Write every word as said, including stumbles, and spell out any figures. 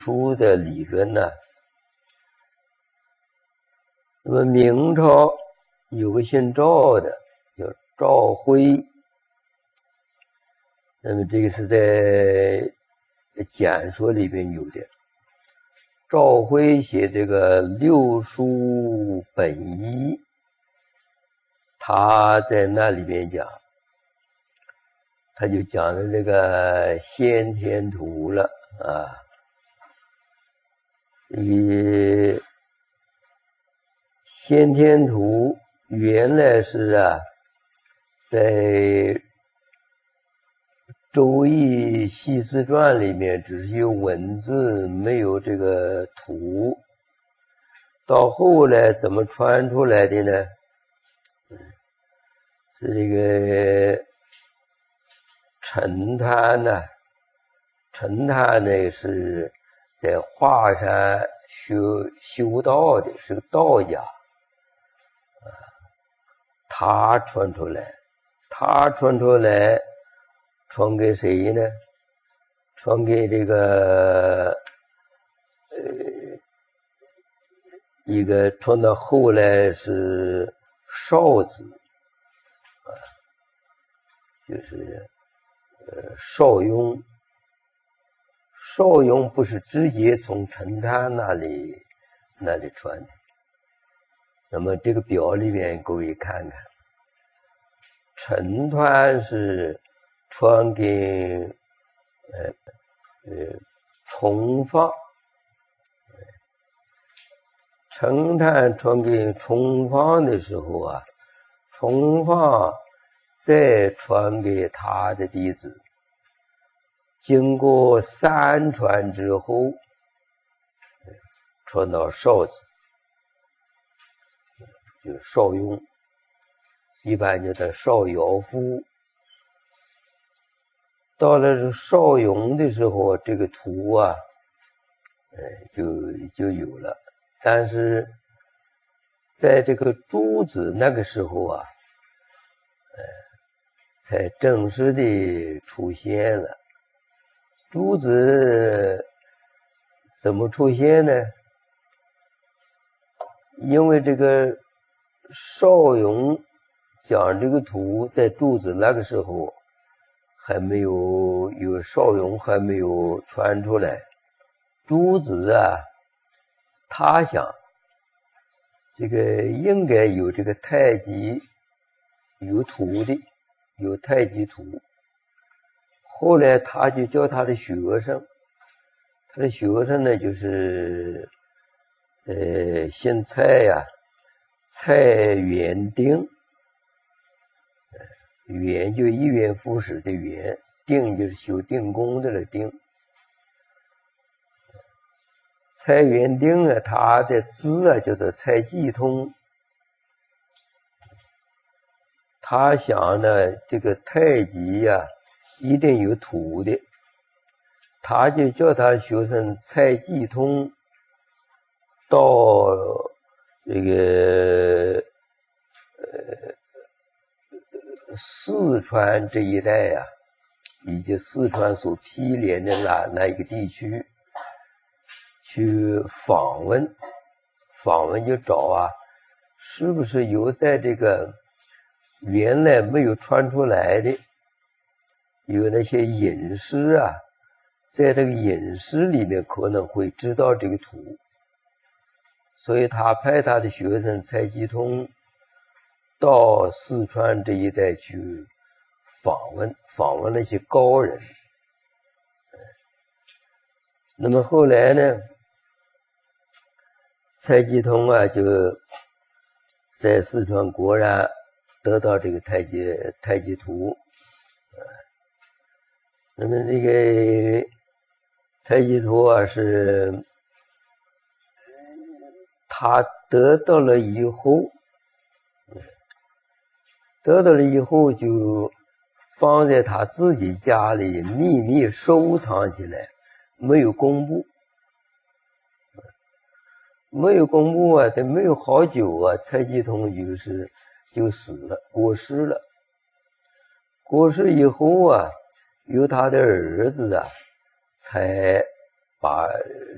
书的理论呢。那么明朝有个姓赵的叫赵辉，那么这个是在简说里面有的。赵辉写这个六书本一，他在那里面讲，他就讲了这个先天图了啊。以先天图原来是啊，在周易系辞传里面只是有文字，没有这个图。到后来怎么传出来的呢？是这个陈澹呢，陈澹呢是在华山修修道的，是个道家。他传出来，他传出来，传给谁呢？传给这个呃一个传到后来是邵子啊，就是呃邵雍。邵雍不是直接从陈澹那里那里传的。那么这个表里面各位看看，陈澹是传给呃呃崇放，陈澹传给崇放的时候啊，崇放再传给他的弟子，经过三传之后，传到邵子，就是邵雍，一般就叫邵尧夫。到了是邵雍的时候，这个图啊，呃，就就有了。但是在这个朱子那个时候啊，呃，才正式的出现了。朱子怎么出现呢？因为这个邵雍讲这个图，在朱子那个时候还没有有邵雍还没有传出来。朱子啊，他想这个应该有这个太极有图的，有太极图。后来他就叫他的学生，他的学生呢就是呃姓蔡呀、啊，蔡元定，元就一元复始的元，定就是修定功的了定。蔡元定啊，他的字啊叫做蔡继通。他想呢，这个太极呀、啊、一定有图的，他就叫他学生蔡继通到这个呃四川这一带呀、啊，以及四川所毗连的那那一个地区去访问，访问就找啊，是不是有在这个原来没有传出来的，有那些隐士啊，在这个隐士里面可能会知道这个图，所以他派他的学生蔡继通到四川这一带去访问，访问那些高人。那么后来呢，蔡继通啊就在四川果然得到这个太极太极图。那么这个太极图啊，是他得到了以后，得到了以后就放在他自己家里秘密收藏起来，没有公布。没有公布啊，他没有好久啊，蔡继通就是就死了，过世了。过世以后啊，由他的儿子啊，才把